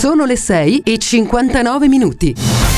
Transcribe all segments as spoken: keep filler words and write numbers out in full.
Sono le sei e cinquantanove minuti.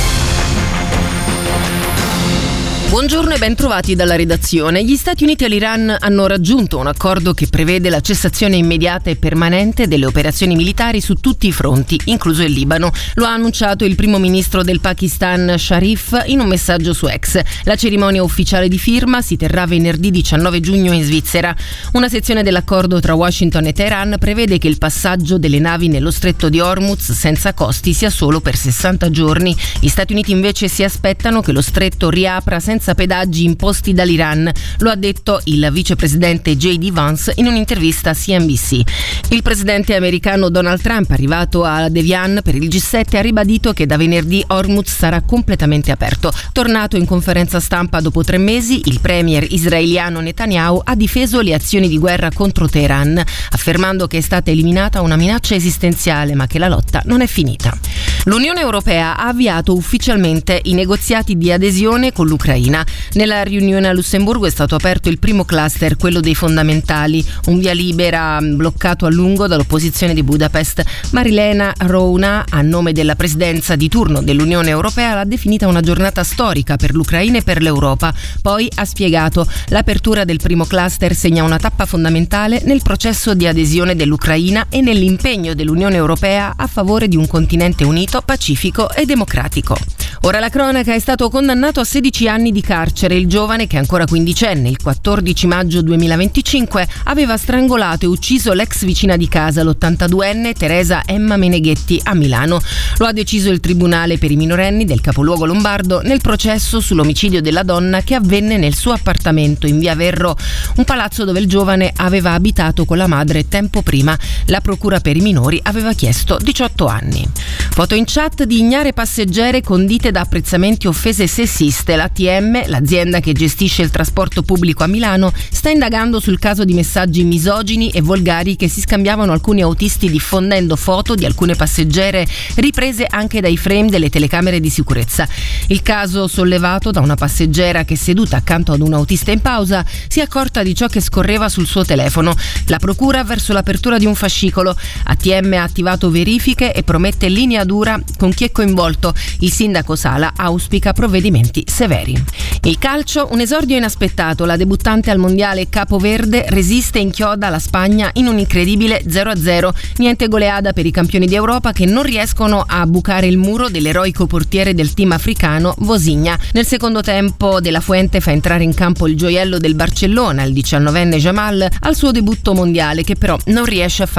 Buongiorno e ben trovati dalla redazione. Gli Stati Uniti e l'Iran hanno raggiunto un accordo che prevede la cessazione immediata e permanente delle operazioni militari su tutti i fronti, incluso il Libano. Lo ha annunciato il primo ministro del Pakistan, Sharif, in un messaggio su X. La cerimonia ufficiale di firma si terrà venerdì diciannove giugno in Svizzera. Una sezione dell'accordo tra Washington e Teheran prevede che il passaggio delle navi nello stretto di Hormuz senza costi sia solo per sessanta giorni. Gli Stati Uniti invece si aspettano che lo stretto riapra senza pedaggi imposti dall'Iran, lo ha detto il vicepresidente J D Vance in un'intervista a C N B C. Il presidente americano Donald Trump, arrivato a Devian per il G sette, ha ribadito che da venerdì Hormuz sarà completamente aperto. Tornato in conferenza stampa dopo tre mesi, il premier israeliano Netanyahu ha difeso le azioni di guerra contro Teheran, affermando che è stata eliminata una minaccia esistenziale ma che la lotta non è finita. L'Unione Europea ha avviato ufficialmente i negoziati di adesione con l'Ucraina. Nella riunione a Lussemburgo è stato aperto il primo cluster, quello dei fondamentali, un via libera bloccato a lungo dall'opposizione di Budapest. Marilena Rouna, a nome della presidenza di turno dell'Unione Europea, l'ha definita una giornata storica per l'Ucraina e per l'Europa. Poi ha spiegato: l'apertura del primo cluster segna una tappa fondamentale nel processo di adesione dell'Ucraina e nell'impegno dell'Unione Europea a favore di un continente unito, pacifico e democratico. Ora la cronaca: è stato condannato a sedici anni di carcere il giovane che, ancora quindicenne, il quattordici maggio duemilaventicinque aveva strangolato e ucciso l'ex vicina di casa, l'ottantaduenne Teresa Emma Meneghetti, a Milano. Lo ha deciso il Tribunale per i minorenni del capoluogo lombardo nel processo sull'omicidio della donna che avvenne nel suo appartamento in via Verro, un palazzo dove il giovane aveva abitato con la madre tempo prima. La procura per i minori aveva chiesto diciotto anni. Foto in chat di ignare passeggere condite da apprezzamenti offese sessiste. La T M, l'azienda che gestisce il trasporto pubblico a Milano, sta indagando sul caso di messaggi misogini e volgari che si scambiavano alcuni autisti diffondendo foto di alcune passeggere riprese anche dai frame delle telecamere di sicurezza. Il caso, sollevato da una passeggera che, seduta accanto ad un autista in pausa, si è accorta di ciò che scorreva sul suo telefono. La procura verso l'apertura di un fascicolo. A T M ha attivato verifiche e promette linea dura con chi è coinvolto. Il sindaco Sala auspica provvedimenti severi. Il calcio, un esordio inaspettato. La debuttante al mondiale capoverde resiste e inchioda la Spagna in un incredibile zero a zero. Niente goleada per i campioni d'Europa che non riescono a bucare il muro dell'eroico portiere del team africano Vozinha. Nel secondo tempo De La Fuente fa entrare in campo il gioiello del Barcellona, il diciannovenne Jamal, al suo debutto mondiale, che però non riesce a fare